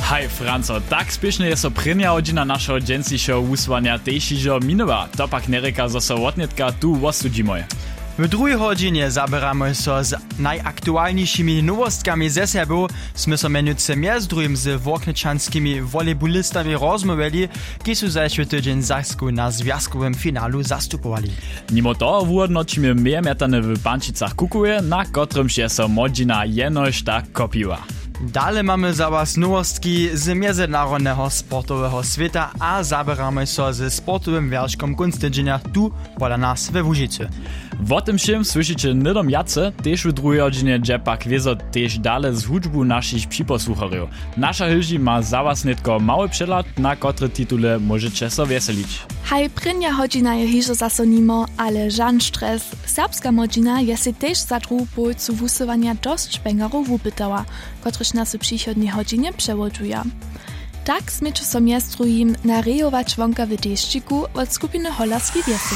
Hej Franco, tak spiešne je so prvnia hodina našeho dženstejšieho úsvania tejšížo minova. To pak nereka zo so odnetka tu osudžimoj. W drugiej godzinie zabieramy so z najaktualniejszymi nowostkami ze sobą. Sme so mianowicie między drugim z woknečanskimi volejbolistami rozmawiali, ki su zeszły tydzień Sasku na związkowym finalu zastupowali. Mimo toho uhodnočíme miermetane w Pančicach Kukuje, na kotrym się so modzina jenož tak kopiła. Dalej mamy za was nowostki z międzynarodnego sportowego świata, a zabieramy so ze sportowym wierzchom kunstydźenia tu pola nas we Łużycy. O tym všem słyszycie nidom jace, też w drugiej godzinie Jepak wiezo też dalej z hudżbu naszych przyposłuchorów. Nasza hylži ma za was netko mały przelat, na kotre titule możecie so weselić. Hej, prynja godzina je hižo zaso nimo, ale žan stres. Serbska modzina je se też za druhú polovicu wusywania dost špengarów upytała, kotryż nas w przychodniej godzinie przewodzuje. Tak smiecze so miast drugim narejować wonka w deszczyku od skupiny Holarski Wiesel.